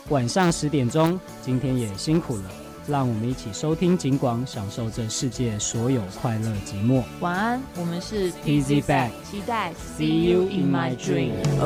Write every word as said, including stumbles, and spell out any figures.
晚上十点钟，今天也辛苦了，让我们一起收听警广，享受这世界所有快乐寂寞。 晚安，我们是 P Z Back， 期待 See you in my dream。